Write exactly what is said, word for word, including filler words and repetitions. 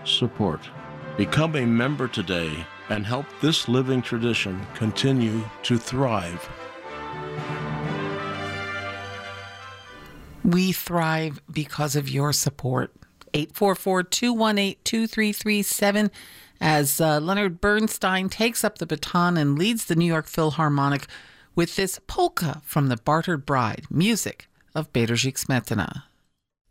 support. Become a member today and help this living tradition continue to thrive. We thrive because of your support. eight four four, two one eight, two three three seven as uh, Leonard Bernstein takes up the baton and leads the New York Philharmonic with this polka from The Bartered Bride, music of Bedřich Smetana.